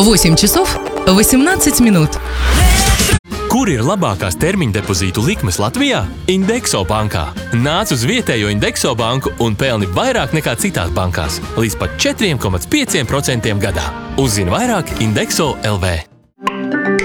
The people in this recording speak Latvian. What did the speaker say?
8 часов 18 минут. Kur ir labākās termiņdepozītu likmes Latvijā? Indexo bankā. Nāc uz vietējo Indexo banku un pelni vairāk nekā citās bankās. Līdz pat 4,5% gadā. Uzzini vairāk Indexo LV.